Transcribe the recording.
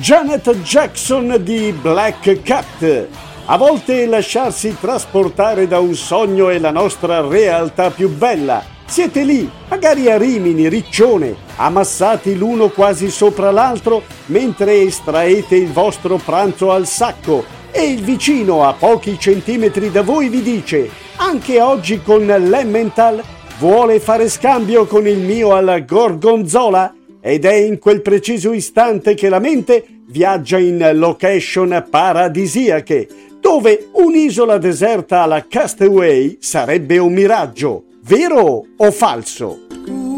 Janet Jackson di Black Cat. A volte lasciarsi trasportare da un sogno è la nostra realtà più bella. Siete lì, magari a Rimini, Riccione, ammassati l'uno quasi sopra l'altro mentre estraete il vostro pranzo al sacco e il vicino a pochi centimetri da voi vi dice: anche oggi con l'Emmental vuole fare scambio con il mio alla gorgonzola? Ed è in quel preciso istante che la mente viaggia in location paradisiache, dove un'isola deserta alla Castaway sarebbe un miraggio. Vero o falso?